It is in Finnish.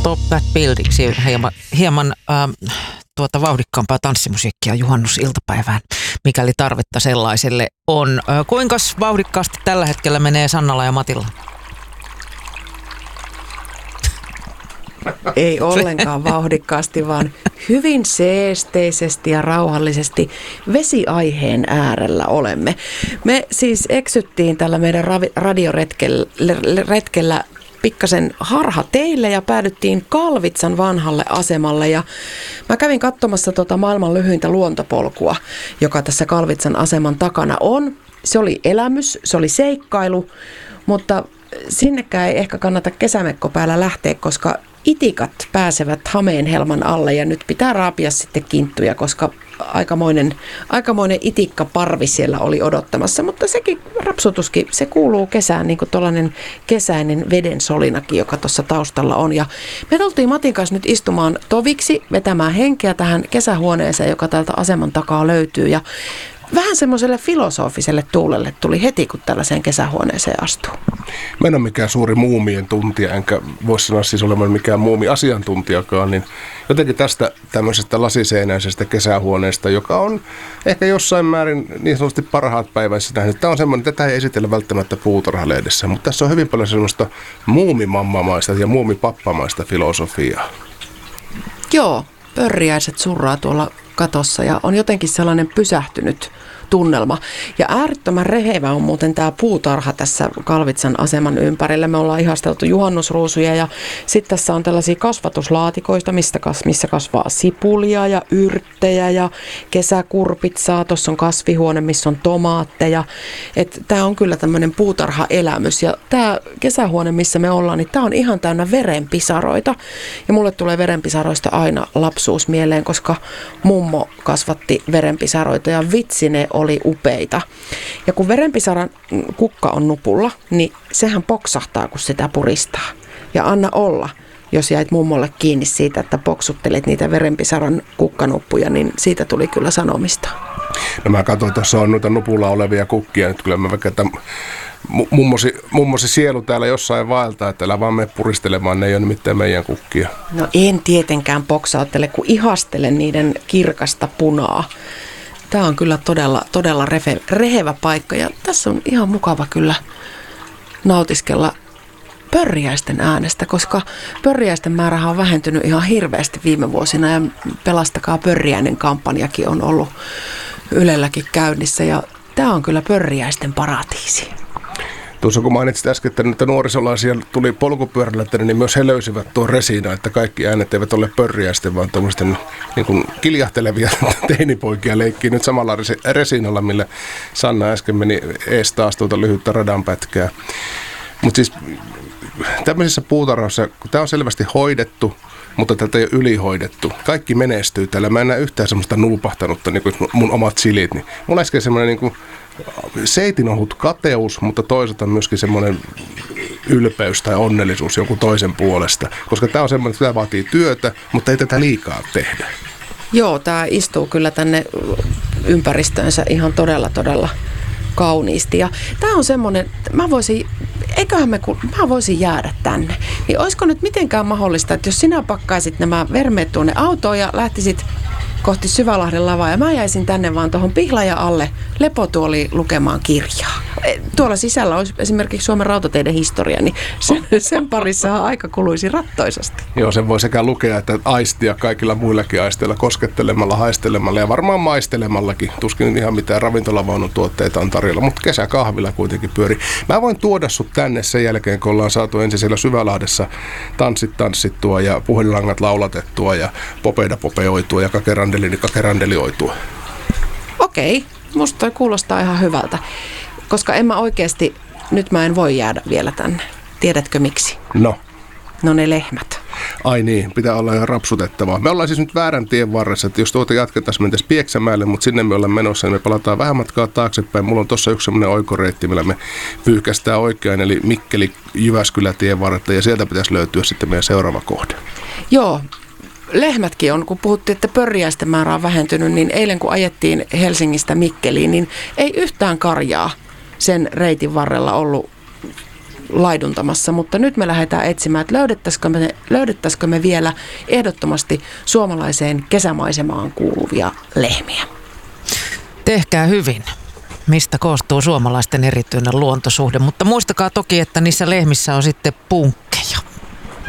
Stop That Buildingsi hieman vauhdikkaampaa tanssimusiikkia juhannusiltapäivään, mikäli tarvetta sellaiselle on. Kuinka vauhdikkaasti tällä hetkellä menee Sannalla ja Matilla? Ei ollenkaan vauhdikkaasti, vaan hyvin seesteisesti ja rauhallisesti vesiaiheen äärellä olemme. Me siis eksyttiin tällä meidän radioretkellä pikkasen harha teille ja päädyttiin Kalvitsan vanhalle asemalle. Ja mä kävin katsomassa maailman lyhyintä luontopolkua, joka tässä Kalvitsan aseman takana on. Se oli elämys, se oli seikkailu, mutta sinnekään ei ehkä kannata kesämekko päällä lähteä, koska itikat pääsevät hameenhelman alle ja nyt pitää raapia sitten kinttuja, koska aikamoinen itikkaparvi siellä oli odottamassa, mutta sekin rapsutuskin, se kuuluu kesään, niin kuin tuollainen kesäinen veden solinakin, joka tuossa taustalla on. Ja me tultiin Matin kanssa nyt istumaan toviksi, vetämään henkeä tähän kesähuoneeseen, joka täältä aseman takaa löytyy, ja vähän semmoiselle filosofiselle tuulelle tuli heti, kun tällaiseen kesähuoneeseen astuu. Mä en ole mikään suuri muumien tuntija, enkä voisi sanoa siis olemaan mikään muumiasiantuntijakaan, niin jotenkin tästä tämmöisestä lasiseinäisestä kesähuoneesta, joka on ehkä jossain määrin niin sanotusti parhaat päivässä nähnyt. Tämä on semmoinen, tätä ei esitellä välttämättä puutarhalehdessä, mutta tässä on hyvin paljon semmoista muumimammamaista ja muumipappamaista filosofiaa. Joo, pörriäiset surraa tuolla katossa ja on jotenkin sellainen pysähtynyt tunnelma. Ja äärettömän rehevä on muuten tämä puutarha tässä Kalvitsan aseman ympärillä. Me ollaan ihasteltu juhannusruusuja ja sitten tässä on tällaisia kasvatuslaatikoista, missä kasvaa sipulia ja yrttejä ja kesäkurpitsaa. Tuossa on kasvihuone, missä on tomaatteja. Tämä on kyllä tämmöinen puutarhaelämys. Ja tämä kesähuone, missä me ollaan, niin tämä on ihan täynnä verenpisaroita. Ja mulle tulee verenpisaroista aina lapsuus mieleen, koska mummo kasvatti verenpisaroita ja vitsi ne oli upeita. Ja kun verenpisaran kukka on nupulla, niin sehän poksahtaa, kun sitä puristaa. Ja anna olla, jos jäit mummolle kiinni siitä, että poksuttelet niitä verenpisaran kukkanuppuja, niin siitä tuli kyllä sanomista. No mä katsoin, tuossa on noita nupulla olevia kukkia. Nyt kyllä mä vaikka, että mummosi sielu täällä jossain vaeltaa, että älä vaan mene puristelemaan, ne ei ole nimittäin meidän kukkia. No en tietenkään poksauttele, kun ihastelen niiden kirkasta punaa. Tämä on kyllä todella rehevä paikka ja tässä on ihan mukava kyllä nautiskella pörriäisten äänestä, koska pörriäisten määrähän on vähentynyt ihan hirveästi viime vuosina ja Pelastakaa pörriäinen -kampanjakin on ollut Ylelläkin käynnissä ja tämä on kyllä pörriäisten paratiisi. Tuossa kun mainitsit äsken, että nuorisolaisia tuli polkupyörällä, niin myös he löysivät tuon resiina, että kaikki äänet eivät ole pörriäisten, vaan tämmöisten niin kuin kiljahtelevia teinipoikia leikkii nyt samalla resiinalla, millä Sanna äsken meni ees taas tuota lyhyttä radanpätkää. Mutta siis tämmöisissä puutarhassa, kun tämä on selvästi hoidettu, mutta tätä ei ole ylihoidettu. Kaikki menestyy täällä. Mä en näe yhtään semmoista nuupahtanutta, niin kuin mun omat silit. Niin mulla äsken semmoinen niin kuin seitinohut kateus, mutta toisaalta myöskin semmoinen ylpeys tai onnellisuus joku toisen puolesta. Koska tämä on semmoinen, että tämä vaatii työtä, mutta ei tätä liikaa tehdä. Joo, tämä istuu kyllä tänne ympäristöönsä ihan todella kauniisti. Ja tämä on semmoinen, mä voisin jäädä tänne. Niin olisiko nyt mitenkään mahdollista, että jos sinä pakkaisit nämä vermeet tuonne autoon ja lähtisit kohti Syvälahden lavaa ja mä jäisin tänne vaan tuohon pihlajan alle lepotuoliin lukemaan kirjaa. Tuolla sisällä olisi esimerkiksi Suomen rautateiden historia, niin sen parissa aika kuluisi rattoisasti. Joo, sen voi sekä lukea että aistia kaikilla muillakin aisteilla, koskettelemalla, haistelemalla ja varmaan maistelemallakin. Tuskin ihan mitään ravintolavaunun tuotteita on tarjolla, mutta kesäkahvilla kuitenkin pyörii. Mä voin tuoda sut tänne sen jälkeen, kun ollaan saatu ensin siellä Syvälahdessa tanssittua ja puhelinlangat laulatettua ja popeida popeoitua ja kakerandelioitua. Okei, musta toi kuulostaa ihan hyvältä, koska en mä oikeasti, nyt mä en voi jäädä vielä tänne. Tiedätkö miksi? No ne lehmät. Ai niin, pitää olla ihan rapsutettavaa. Me ollaan siis nyt väärän tien varressa, että jos tuota jatkettaisiin, mentäisiin Pieksämäelle, mutta sinne me ollaan menossa, niin me palataan vähän matkaa taaksepäin. Mulla on tuossa yksi sellainen oikoreitti, millä me pyyhkästään oikein, eli Mikkeli-Jyväskylä tien varretta, ja sieltä pitäisi löytyä sitten meidän seuraava kohde. Joo. Lehmätkin on, kun puhuttiin, että pörriäisten määrä on vähentynyt, niin eilen kun ajettiin Helsingistä Mikkeliin, niin ei yhtään karjaa sen reitin varrella ollut laiduntamassa, mutta nyt me lähdetään etsimään, että löydettäisikö me vielä ehdottomasti suomalaiseen kesämaisemaan kuuluvia lehmiä. Tehkää hyvin, mistä koostuu suomalaisten erityinen luontosuhde, mutta muistakaa toki, että niissä lehmissä on sitten punkki.